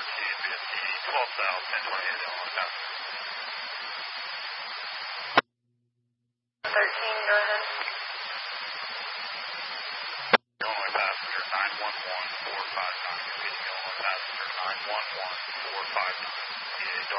250, 12 South, 1028 Illinois passenger. 13, go ahead. Illinois passenger 911-459, repeating Illinois passenger 911-459, PA